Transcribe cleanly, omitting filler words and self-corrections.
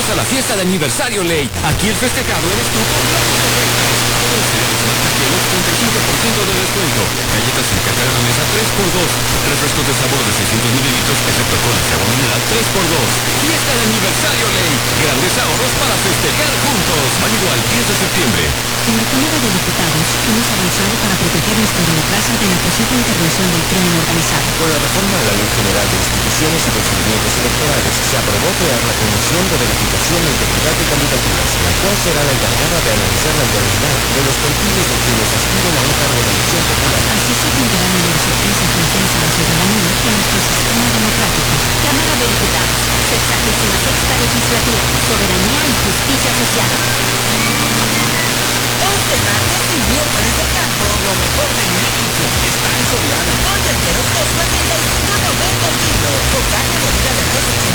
a la fiesta de aniversario Ley. Aquí el festejado eres tú con grandes ofertas. Todos los cereales marca Kellogg's 35% de descuento. Galletas sin cajera de mesa 3x2. Refrescos de sabor de 600 mililitros, excepto cola y agua mineral 3x2. Fiesta de aniversario Ley. Grandes ahorros para festejar juntos. Válido al 10 de septiembre. En la Cámara de Diputados hemos avanzado para proteger nuestra democracia de la posible intervención del crimen organizado. Con la reforma de la Ley General de Instituciones y Procedimientos Electorales, se aprobó crear la Comisión de Verificación e Integridad de Candidaturas, la cual será la encargada de analizar la idoneidad de los perfiles de quienes aspiran a un cargo de elección popular. Así se brindará mayor certeza y confianza a la ciudadanía en nuestro sistema democrático. Cámara de Diputados, 66ª Legislatura, Soberanía y Justicia Social. Este martes y miércoles de campo, lo mejor de México está en Soriana. Pollo entero fresco a 35.90 el kilo. O carne molida de res